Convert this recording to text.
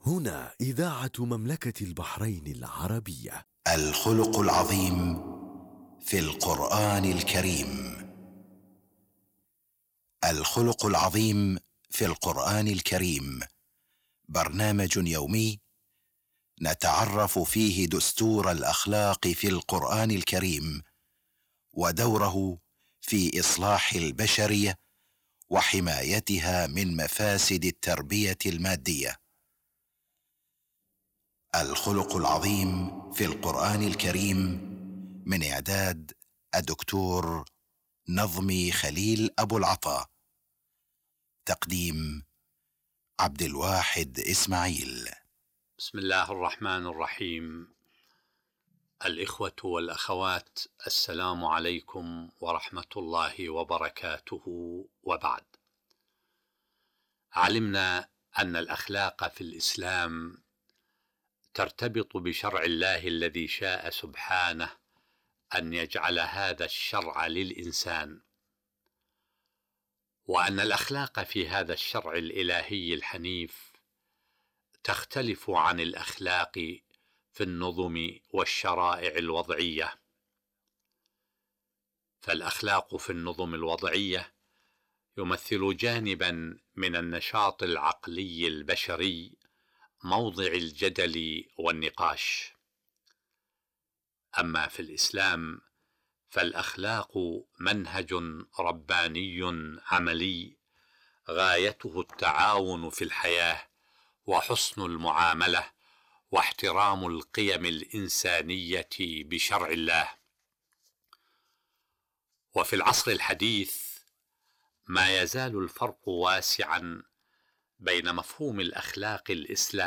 هنا إذاعة مملكة البحرين العربية. الخلق العظيم في القرآن الكريم. الخلق العظيم في القرآن الكريم برنامج يومي نتعرف فيه دستور الأخلاق في القرآن الكريم ودوره في إصلاح البشرية وحمايتها من مفاسد التربية المادية. الخلق العظيم في القرآن الكريم من إعداد الدكتور نظمي خليل أبو العطا، تقديم عبد الواحد إسماعيل. بسم الله الرحمن الرحيم. الإخوة والأخوات، السلام عليكم ورحمة الله وبركاته، وبعد. علمنا أن الأخلاق في الإسلام ترتبط بشرع الله الذي شاء سبحانه أن يجعل هذا الشرع للإنسان، وأن الأخلاق في هذا الشرع الإلهي الحنيف تختلف عن الأخلاق في النظم والشرائع الوضعية. فالأخلاق في النظم الوضعية يمثل جانبا من النشاط العقلي البشري موضع الجدل والنقاش. أما في الإسلام فالأخلاق منهج رباني عملي غايته التعاون في الحياة وحسن المعاملة واحترام القيم الإنسانية بشرع الله. وفي العصر الحديث ما يزال الفرق واسعا بين مفهوم الأخلاق الإسلامية